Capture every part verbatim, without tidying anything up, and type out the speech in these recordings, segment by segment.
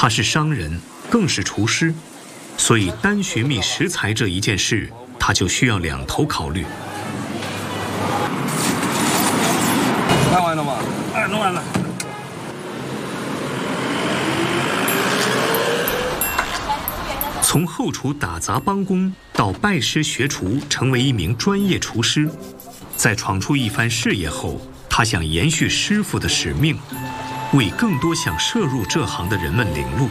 他是商人，更是厨师，所以单寻觅食材这一件事，他就需要两头考虑。 看完了吗？ 哎，弄完了。 从后厨打杂帮工到拜师学厨，成为一名专业厨师，在闯出一番事业后，他想延续师傅的使命，为更多想涉入这行的人们领路。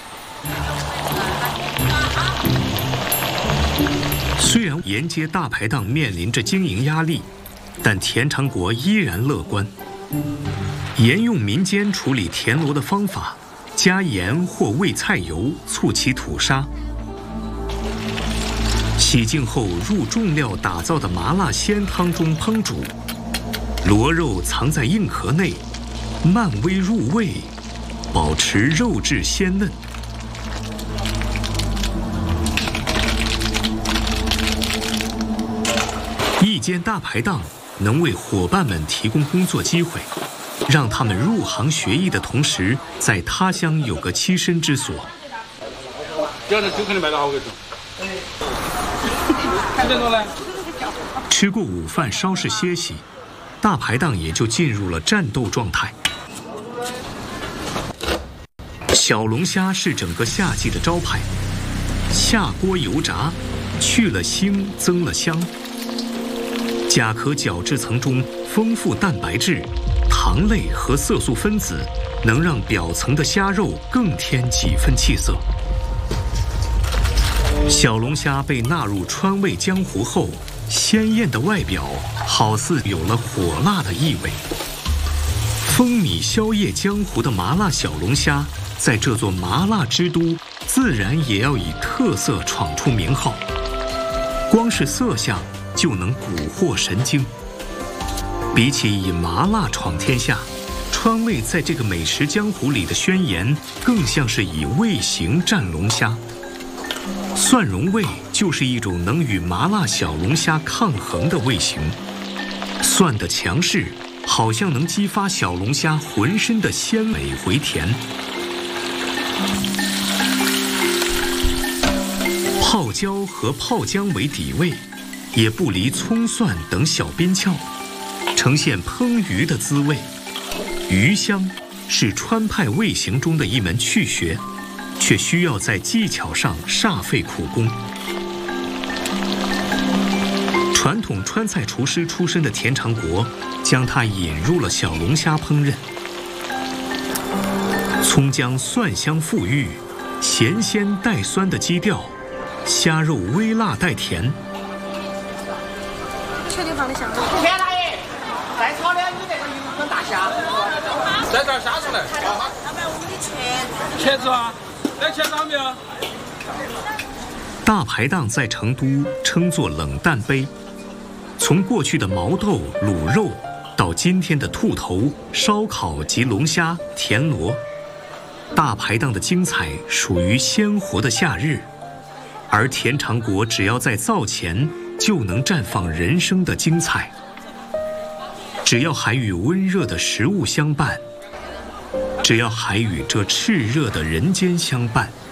虽然沿街大排档面临着经营压力，但田长国依然乐观，沿用民间处理田螺的方法，加盐或味菜油促其吐沙。洗净后入重料打造的麻辣鲜汤中烹煮，螺肉藏在硬壳内，慢煨入味，保持肉质鲜嫩。一间大排档能为伙伴们提供工作机会，让他们入行学艺的同时，在他乡有个栖身之所。 这样的酒肯定卖得好，我跟你说。几点钟呢？ 吃过午饭，稍事歇息，大排档也就进入了战斗状态。小龙虾是整个夏季的招牌，下锅油炸，去了腥，增了香。甲壳角质层中丰富蛋白质、糖类和色素分子，能让表层的虾肉更添几分气色。小龙虾被纳入川味江湖后，鲜艳的外表好似有了火辣的意味。风靡宵夜江湖的麻辣小龙虾，在这座麻辣之都，自然也要以特色闯出名号。光是色相就能蛊惑神经。比起以麻辣闯天下，川味在这个美食江湖里的宣言，更像是以味型战龙虾。蒜蓉味就是一种能与麻辣小龙虾抗衡的味型。蒜的强势，好像能激发小龙虾浑身的鲜美回甜。泡椒和泡姜为底味，也不离葱蒜等小边窍，呈现烹鱼的滋味。鱼香是川派味型中的一门趣学，却需要在技巧上煞费苦功。传统川菜厨师出身的田长国，将它引入了小龙虾烹饪。葱姜蒜香馥郁，咸鲜带酸的基调，虾肉微辣带甜。 确定放的香肉。 田大爷，再炒两你那个油粉大虾。 再找虾出来。 老板，我们的茄子。 茄子啊，来茄子好没有？ 大排档在成都称作冷淡杯，从过去的毛豆、卤肉，到今天的兔头、烧烤及龙虾、田螺，大排档的精彩属于鲜活的夏日，而田长国只要在灶前，就能绽放人生的精彩。只要还与温热的食物相伴，只要还与这炽热的人间相伴。